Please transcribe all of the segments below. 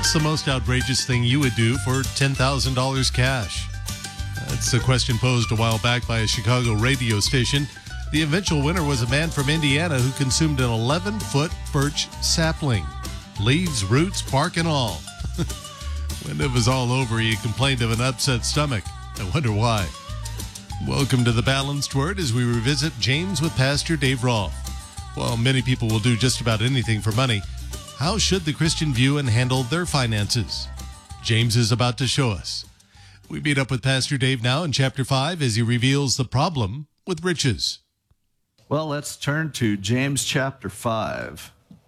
What's the most outrageous thing you would do for $10,000 cash? That's a question posed a while back by a Chicago radio station. The eventual winner was a man from Indiana who consumed an 11-foot birch sapling. Leaves, roots, bark, and all. When it was all over, he complained of an upset stomach. I wonder why. Welcome to The Balanced Word as we revisit James with Pastor Dave Rolfe. While many people will do just about anything for money, how should the Christian view and handle their finances? James is about to show us. We meet up with Pastor Dave now in chapter 5 as he reveals the problem with riches. Well, let's turn to James chapter 5.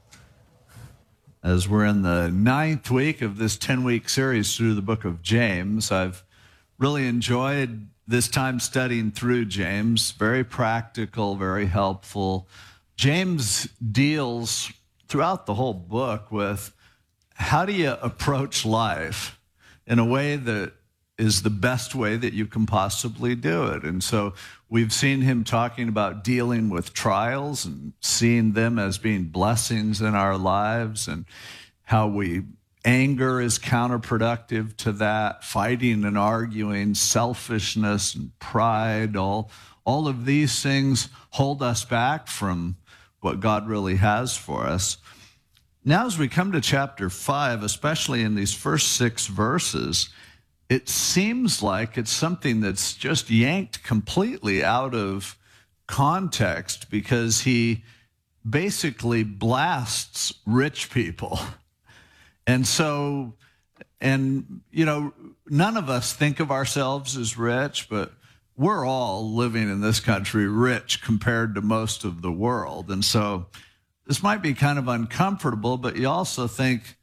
As we're in the 9th week of this 10-week series through the book of James, I've really enjoyed this time studying through James. Very practical, very helpful. James deals throughout the whole book with how do you approach life in a way that is the best way that you can possibly do it. And so we've seen him talking about dealing with trials and seeing them as being blessings in our lives, and how anger is counterproductive to that, fighting and arguing, selfishness and pride, all of these things hold us back from what God really has for us. Now, as we come to chapter 5, especially in these first 6 verses, it seems like it's something that's just yanked completely out of context, because he basically blasts rich people. And so, none of us think of ourselves as rich, but we're all living in this country rich compared to most of the world. And so this might be kind of uncomfortable, but you also think,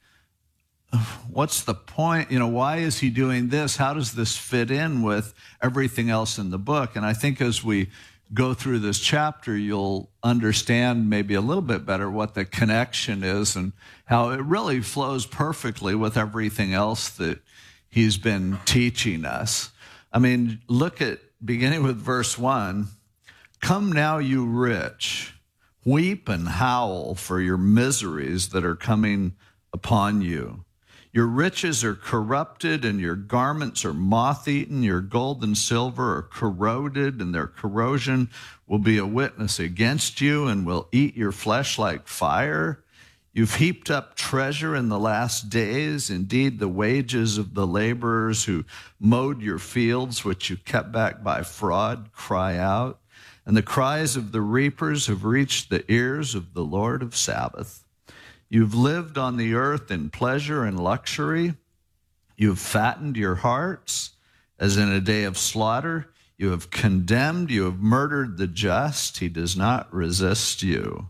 what's the point? Why is he doing this? How does this fit in with everything else in the book? And I think as we go through this chapter, you'll understand maybe a little bit better what the connection is and how it really flows perfectly with everything else that he's been teaching us. I mean, look at beginning with verse 1. Come now, you rich, weep and howl for your miseries that are coming upon you. Your riches are corrupted, and your garments are moth-eaten. Your gold and silver are corroded, and their corrosion will be a witness against you and will eat your flesh like fire. You've heaped up treasure in the last days. Indeed, the wages of the laborers who mowed your fields, which you kept back by fraud, cry out. And the cries of the reapers have reached the ears of the Lord of Sabaoth. You've lived on the earth in pleasure and luxury. You've fattened your hearts as in a day of slaughter. You have condemned, you have murdered the just. He does not resist you.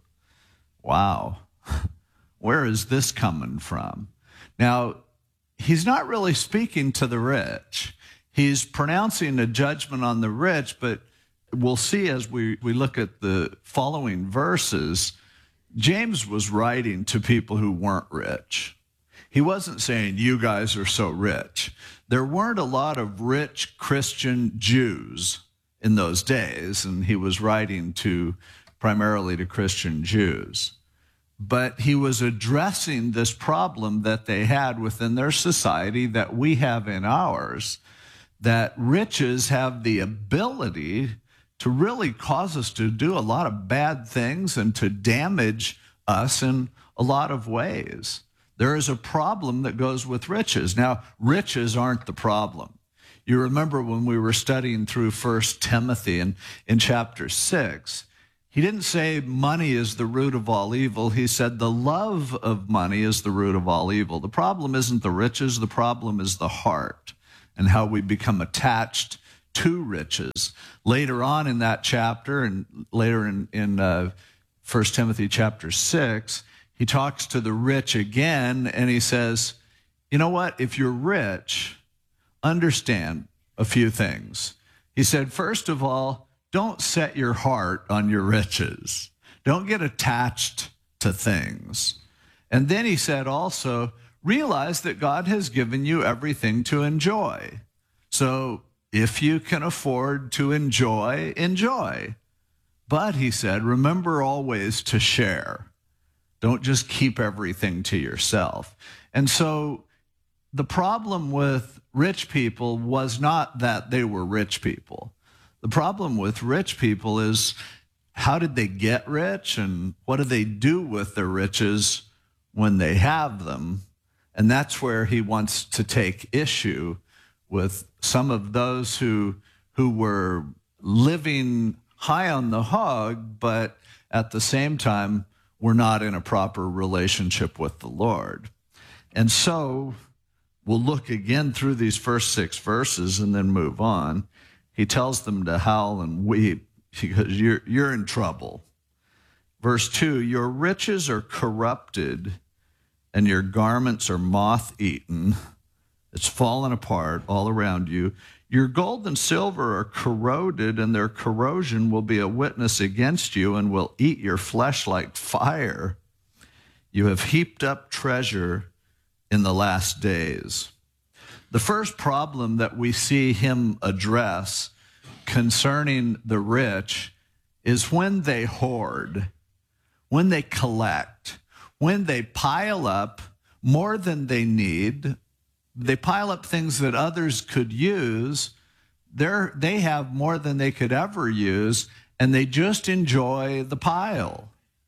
Wow. Where is this coming from? Now, he's not really speaking to the rich. He's pronouncing a judgment on the rich, but we'll see as we look at the following verses, James was writing to people who weren't rich. He wasn't saying, you guys are so rich. There weren't a lot of rich Christian Jews in those days, and he was writing primarily to Christian Jews. But he was addressing this problem that they had within their society that we have in ours, that riches have the ability to really cause us to do a lot of bad things and to damage us in a lot of ways. There is a problem that goes with riches. Now, riches aren't the problem. You remember when we were studying through 1 Timothy in chapter 6, he didn't say money is the root of all evil. He said the love of money is the root of all evil. The problem isn't the riches. The problem is the heart and how we become attached to riches. Later on in that chapter, and later in 1 Timothy chapter 6, he talks to the rich again, and he says, you know what? If you're rich, understand a few things. He said, first of all, don't set your heart on your riches. Don't get attached to things. And then he said also, realize that God has given you everything to enjoy. So if you can afford to enjoy, enjoy. But he said, remember always to share. Don't just keep everything to yourself. And so the problem with rich people was not that they were rich people. The problem with rich people is, how did they get rich, and what do they do with their riches when they have them? And that's where he wants to take issue with some of those who were living high on the hog, but at the same time were not in a proper relationship with the Lord. And so we'll look again through these first 6 verses and then move on. He tells them to howl and weep because you're in trouble. Verse 2, your riches are corrupted and your garments are moth-eaten. It's fallen apart all around you. Your gold and silver are corroded, and their corrosion will be a witness against you and will eat your flesh like fire. You have heaped up treasure in the last days. The first problem that we see him address concerning the rich is when they hoard, when they collect, when they pile up more than they need. They pile up things that others could use. They have more than they could ever use, and they just enjoy the pile.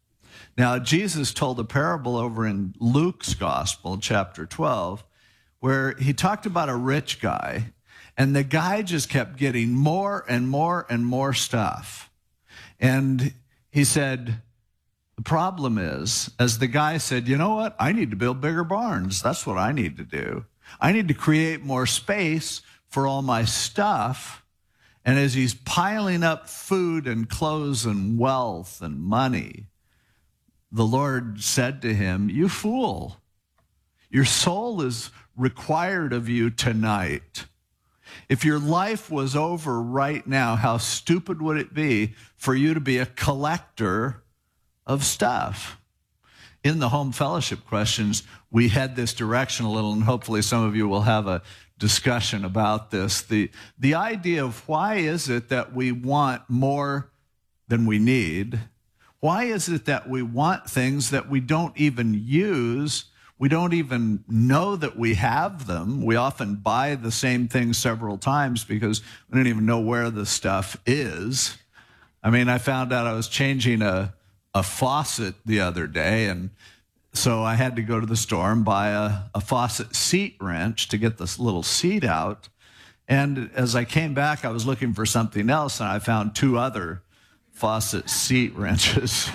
Now, Jesus told a parable over in Luke's Gospel, chapter 12, where he talked about a rich guy, and the guy just kept getting more and more and more stuff. And he said, the problem is, as the guy said, you know what? I need to build bigger barns. That's what I need to do. I need to create more space for all my stuff. And as he's piling up food and clothes and wealth and money, the Lord said to him, you fool, your soul is required of you tonight. If your life was over right now, how stupid would it be for you to be a collector of stuff? In the home fellowship questions, we had this direction a little, and hopefully some of you will have a discussion about this. The idea of why is it that we want more than we need? Why is it that we want things that we don't even use? We don't even know that we have them. We often buy the same thing several times because we don't even know where the stuff is. I mean, I found out I was changing a faucet the other day, and so I had to go to the store and buy a faucet seat wrench to get this little seat out. And as I came back, I was looking for something else, and I found 2 other faucet seat wrenches.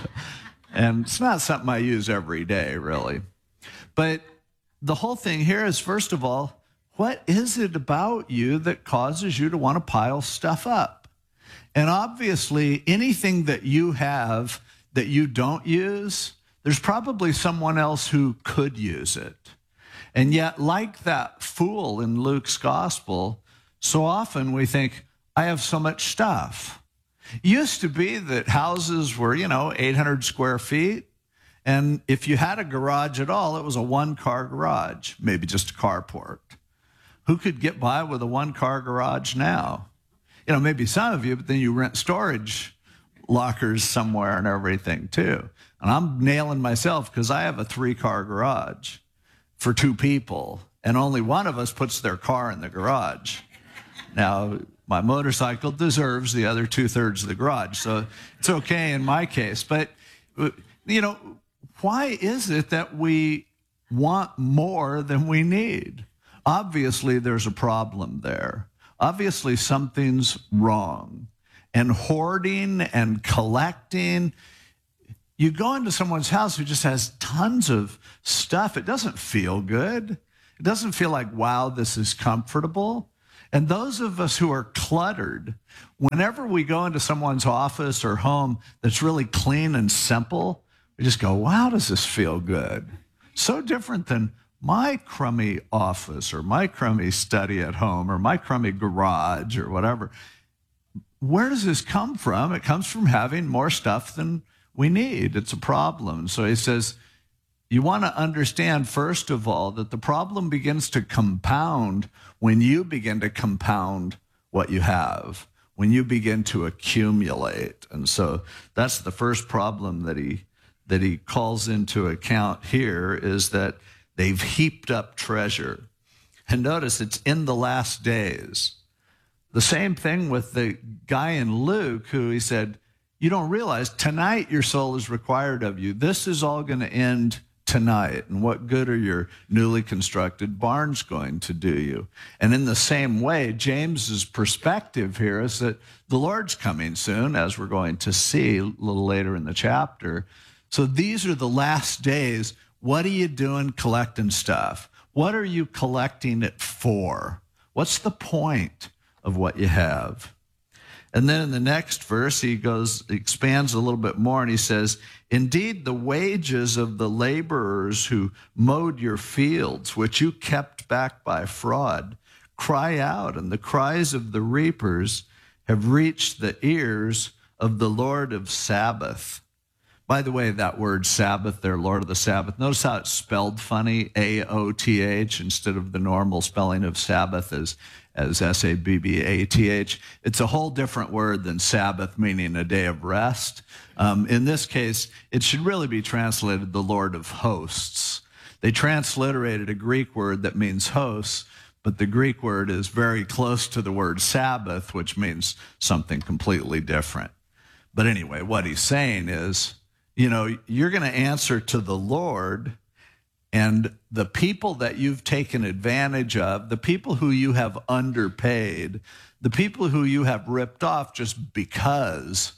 And it's not something I use every day, really. But the whole thing here is, first of all, what is it about you that causes you to want to pile stuff up? And obviously, anything that you have that you don't use, there's probably someone else who could use it. And yet, like that fool in Luke's Gospel, so often we think, I have so much stuff. It used to be that houses were, 800 square feet. And if you had a garage at all, it was a 1-car garage, maybe just a carport. Who could get by with a 1-car garage now? Maybe some of you, but then you rent storage lockers somewhere and everything too. And I'm nailing myself because I have a 3-car garage for 2 people, and only one of us puts their car in the garage. Now, my motorcycle deserves the other 2/3 of the garage, so it's okay in my case. But, why is it that we want more than we need? Obviously, there's a problem there. Obviously, something's wrong. And hoarding and collecting, you go into someone's house who just has tons of stuff. It doesn't feel good. It doesn't feel like, wow, this is comfortable. And those of us who are cluttered, whenever we go into someone's office or home that's really clean and simple, we just go, wow, does this feel good? So different than my crummy office or my crummy study at home or my crummy garage or whatever. Where does this come from? It comes from having more stuff than we need. It's a problem. So he says, you want to understand, first of all, that the problem begins to compound when you begin to compound what you have, when you begin to accumulate. And so that's the first problem that he calls into account here, is that they've heaped up treasure. And notice it's in the last days. The same thing with the guy in Luke who he said, you don't realize tonight your soul is required of you. This is all going to end tonight. And what good are your newly constructed barns going to do you? And in the same way, James's perspective here is that the Lord's coming soon, as we're going to see a little later in the chapter. So these are the last days. What are you doing collecting stuff? What are you collecting it for? What's the point of what you have? And then in the next verse, he expands a little bit more, and he says, indeed, the wages of the laborers who mowed your fields, which you kept back by fraud, cry out, and the cries of the reapers have reached the ears of the Lord of Sabbath. By the way, that word Sabbath there, Lord of the Sabbath, notice how it's spelled funny, A-O-T-H, instead of the normal spelling of Sabbath as S-A-B-B-A-T-H. It's a whole different word than Sabbath, meaning a day of rest. In this case, it should really be translated the Lord of Hosts. They transliterated a Greek word that means hosts, but the Greek word is very close to the word Sabbath, which means something completely different. But anyway, what he's saying is, you're going to answer to the Lord, and the people that you've taken advantage of, the people who you have underpaid, the people who you have ripped off just because,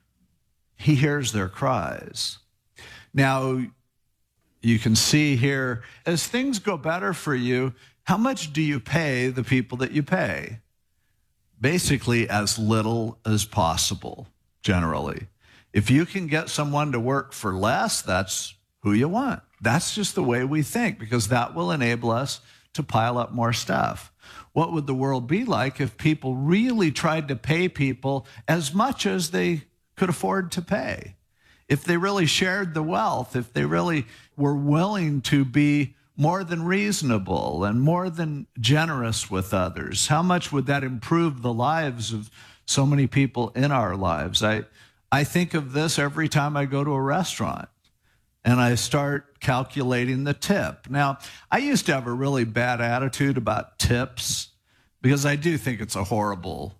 he hears their cries. Now, you can see here, as things go better for you, how much do you pay the people that you pay? Basically, as little as possible, generally. If you can get someone to work for less, that's who you want. That's just the way we think, because that will enable us to pile up more stuff. What would the world be like if people really tried to pay people as much as they could afford to pay? If they really shared the wealth, if they really were willing to be more than reasonable and more than generous with others, how much would that improve the lives of so many people in our lives? I think of this every time I go to a restaurant and I start calculating the tip. Now, I used to have a really bad attitude about tips because I do think it's a horrible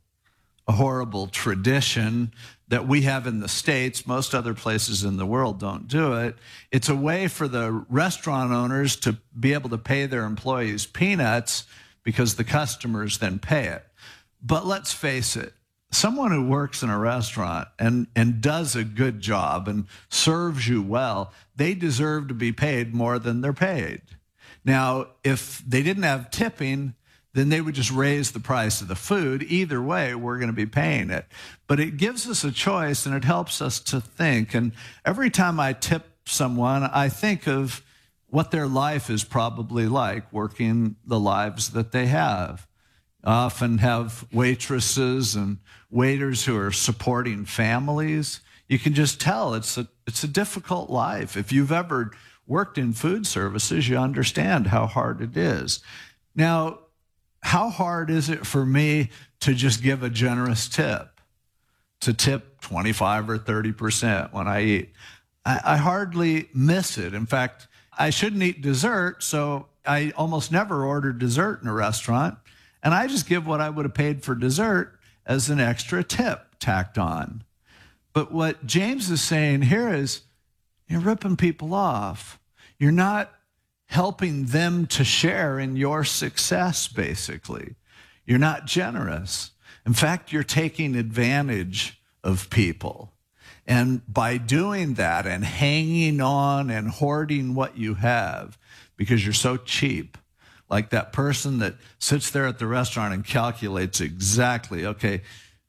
tradition that we have in the States. Most other places in the world don't do it. It's a way for the restaurant owners to be able to pay their employees peanuts because the customers then pay it. But let's face it, someone who works in a restaurant and does a good job and serves you well, they deserve to be paid more than they're paid. Now, if they didn't have tipping, then they would just raise the price of the food. Either way, we're going to be paying it. But it gives us a choice, and it helps us to think. And every time I tip someone, I think of what their life is probably like, working the lives that they have. I often have waitresses and waiters who are supporting families. You can just tell it's a difficult life. If you've ever worked in food services, you understand how hard it is. Now, how hard is it for me to just give a generous tip, to tip 25 or 30% when I eat? I hardly miss it. In fact, I shouldn't eat dessert, so I almost never order dessert in a restaurant. And I just give what I would have paid for dessert as an extra tip tacked on. But what James is saying here is, you're ripping people off. You're not helping them to share in your success, basically. You're not generous. In fact, you're taking advantage of people. And by doing that and hanging on and hoarding what you have because you're so cheap, like that person that sits there at the restaurant and calculates exactly, okay,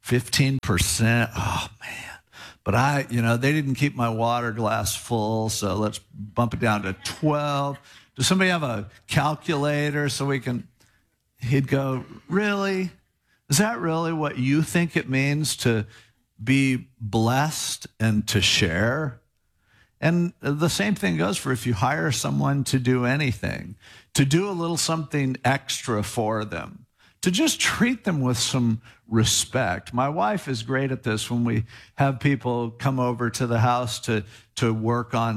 15%, oh man. But they didn't keep my water glass full, so let's bump it down to 12. Does somebody have a calculator so we can, he'd go, really? Is that really what you think it means to be blessed and to share? And the same thing goes for if you hire someone to do anything, to do a little something extra for them, to just treat them with some respect. My wife is great at this when we have people come over to the house to work on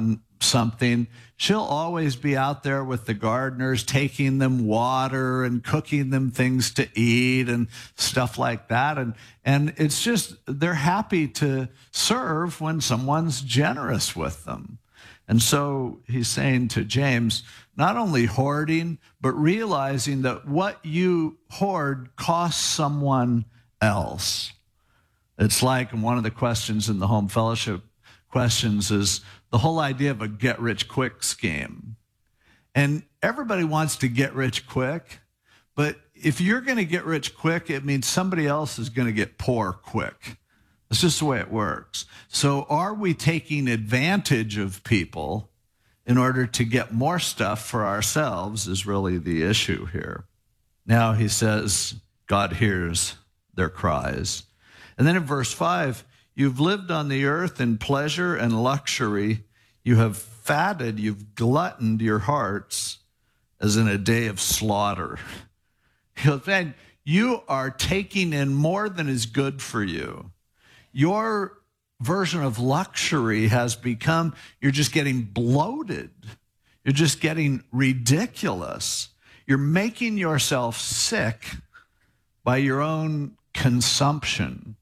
something, she'll always be out there with the gardeners, taking them water and cooking them things to eat and stuff like that. And it's just, they're happy to serve when someone's generous with them. And so he's saying to James, not only hoarding, but realizing that what you hoard costs someone else. It's like, and one of the questions in the home fellowship questions is the whole idea of a get-rich-quick scheme. And everybody wants to get rich quick, but if you're going to get rich quick, it means somebody else is going to get poor quick. It's just the way it works. So are we taking advantage of people in order to get more stuff for ourselves is really the issue here. Now he says, God hears their cries. And then in verse 5, you've lived on the earth in pleasure and luxury. You have fatted, you've gluttoned your hearts as in a day of slaughter. He goes, man, you are taking in more than is good for you. Your version of luxury has become, you're just getting bloated. You're just getting ridiculous. You're making yourself sick by your own consumption.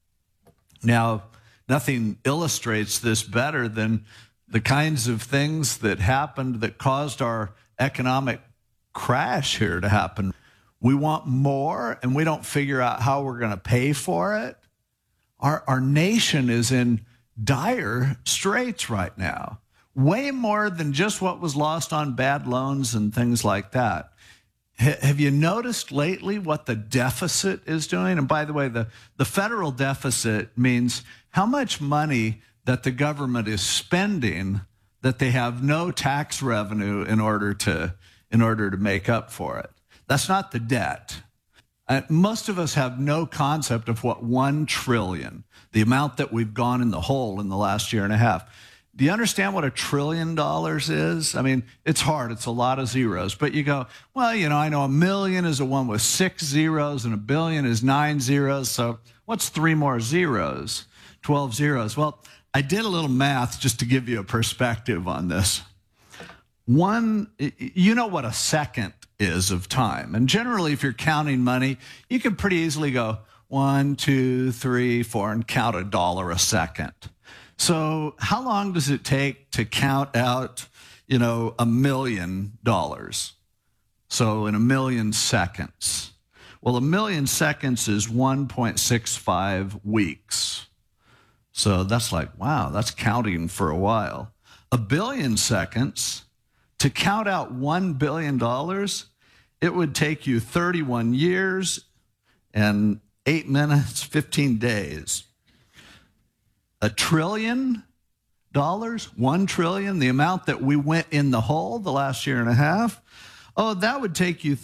Now, nothing illustrates this better than the kinds of things that happened that caused our economic crash here to happen. We want more, and we don't figure out how we're going to pay for it. Our nation is in dire straits right now, way more than just what was lost on bad loans and things like that. Have you noticed lately what the deficit is doing? And by the way, the federal deficit means how much money that the government is spending that they have no tax revenue in order to make up for it. That's not the debt. Most of us have no concept of what 1 trillion, the amount that we've gone in the hole in the last year and a half. Do you understand what $1 trillion is? I mean, it's hard. It's a lot of zeros. But you go, well, you know, I know 1 million is a one with 6 zeros and 1 billion is 9 zeros. So what's 3 more zeros? 12 zeros. Well, I did a little math just to give you a perspective on this. You know what a second is of time. And generally, if you're counting money, you can pretty easily go 1, 2, 3, 4, and count $1 a second. So how long does it take to count out, $1 million? So in 1 million seconds. Well, 1 million seconds is 1.65 weeks. So that's like, wow, that's counting for a while. 1 billion seconds, to count out $1 billion, it would take you 31 years and 8 minutes, 15 days. $1 trillion, 1 trillion, the amount that we went in the hole the last year and a half, that would take you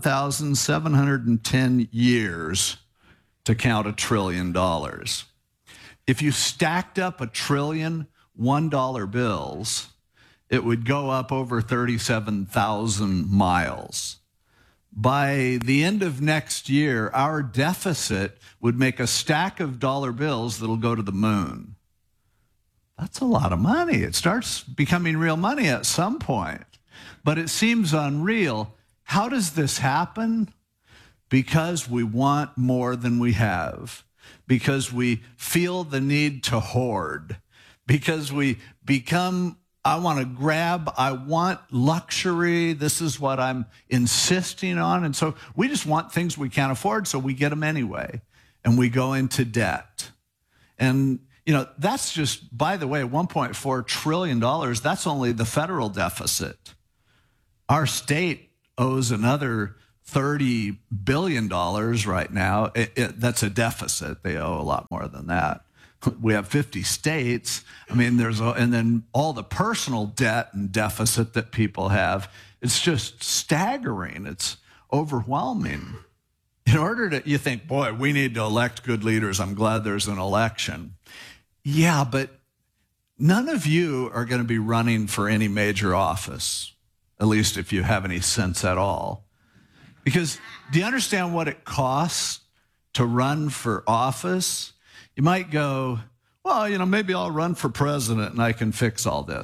31,710 years to count $1 trillion. If you stacked up $1 trillion $1 bills, it would go up over 37,000 miles. By the end of next year, our deficit would make a stack of dollar bills that'll go to the moon. That's a lot of money. It starts becoming real money at some point, but it seems unreal. How does this happen? Because we want more than we have, because we feel the need to hoard, because we become, I want to grab, I want luxury. This is what I'm insisting on. And so we just want things we can't afford, so we get them anyway. And we go into debt. And, that's just, by the way, $1.4 trillion. That's only the federal deficit. Our state owes another $30 billion right now. That's a deficit. They owe a lot more than that. We have 50 states. I mean, and then all the personal debt and deficit that people have. It's just staggering. It's overwhelming. You think, boy, we need to elect good leaders. I'm glad there's an election. Yeah, but none of you are going to be running for any major office, at least if you have any sense at all. Because do you understand what it costs to run for office? You might go, well, maybe I'll run for president and I can fix all this.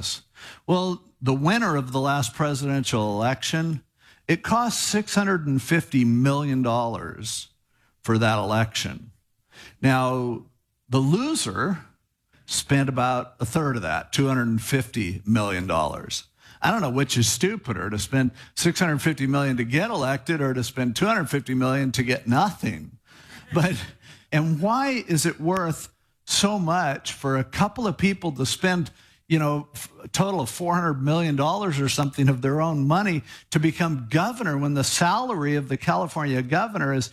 Well, the winner of the last presidential election, it cost $650 million for that election. Now, the loser spent about a third of that, $250 million. I don't know which is stupider, to spend $650 million to get elected or to spend $250 million to get nothing. And why is it worth so much for a couple of people to spend, a total of $400 million or something of their own money to become governor when the salary of the California governor is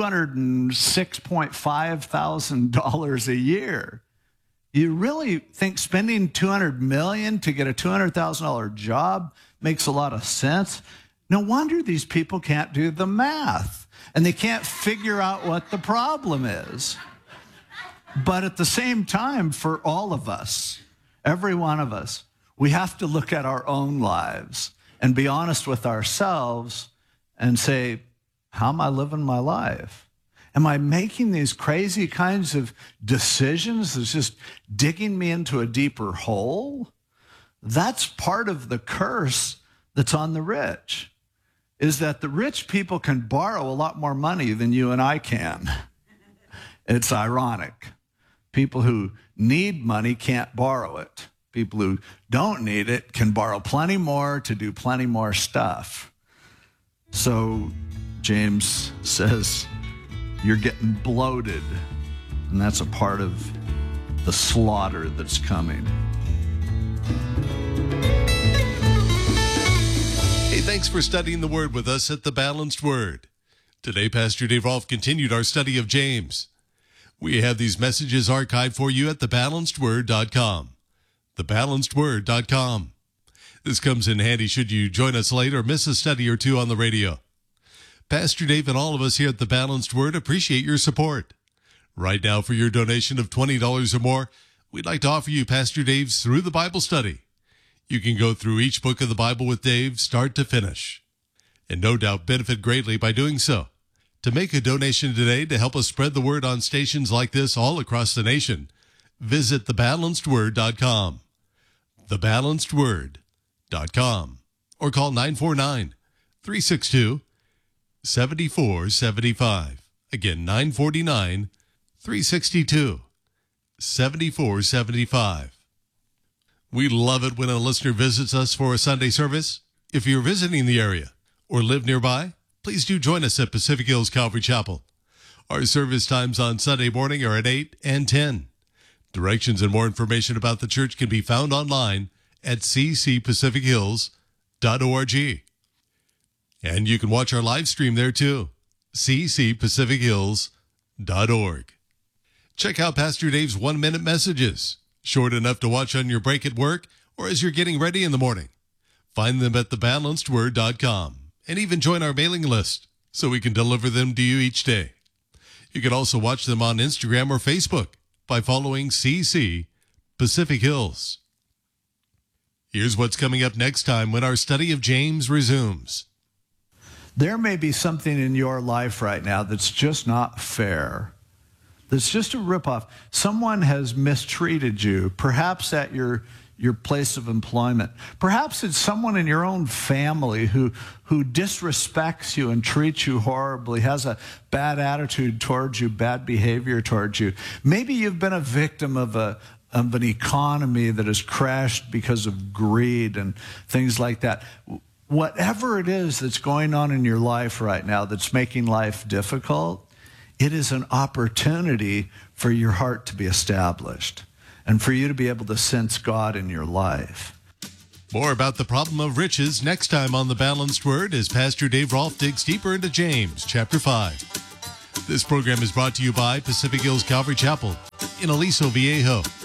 $206.5 thousand a year? You really think spending $200 million to get a $200,000 job makes a lot of sense? No wonder these people can't do the math, and they can't figure out what the problem is. But at the same time, for all of us, every one of us, we have to look at our own lives and be honest with ourselves and say, how am I living my life? Am I making these crazy kinds of decisions that's just digging me into a deeper hole? That's part of the curse that's on the rich, is that the rich people can borrow a lot more money than you and I can. It's ironic. People who need money can't borrow it. People who don't need it can borrow plenty more to do plenty more stuff. So James says, you're getting bloated, and that's a part of the slaughter that's coming. Hey, thanks for studying the Word with us at The Balanced Word. Today, Pastor Dave Rolfe continued our study of James. We have these messages archived for you at thebalancedword.com. Thebalancedword.com. This comes in handy should you join us late or miss a study or two on the radio. Pastor Dave and all of us here at The Balanced Word appreciate your support. Right now, for your donation of $20 or more, we'd like to offer you Pastor Dave's Through the Bible study. You can go through each book of the Bible with Dave, start to finish, and no doubt benefit greatly by doing so. To make a donation today to help us spread the word on stations like this all across the nation, visit thebalancedword.com. Thebalancedword.com. Or call 949-362-7475. Again, 949-362-7475. We love it when a listener visits us for a Sunday service. If you're visiting the area or live nearby, please do join us at Pacific Hills Calvary Chapel. Our service times on Sunday morning are at 8 and 10. Directions and more information about the church can be found online at ccpacifichills.org. And you can watch our live stream there too, ccpacifichills.org. Check out Pastor Dave's 1-minute messages, short enough to watch on your break at work or as you're getting ready in the morning. Find them at thebalancedword.com and even join our mailing list so we can deliver them to you each day. You can also watch them on Instagram or Facebook by following CC Pacific Hills. Here's what's coming up next time when our study of James resumes. There may be something in your life right now that's just not fair. That's just a ripoff. Someone has mistreated you, perhaps at your place of employment. Perhaps it's someone in your own family who disrespects you and treats you horribly, has a bad attitude towards you, bad behavior towards you. Maybe you've been a victim of an economy that has crashed because of greed and things like that. Whatever it is that's going on in your life right now that's making life difficult, it is an opportunity for your heart to be established and for you to be able to sense God in your life. More about the problem of riches next time on The Balanced Word as Pastor Dave Rolfe digs deeper into James chapter 5. This program is brought to you by Pacific Hills Calvary Chapel in Aliso Viejo.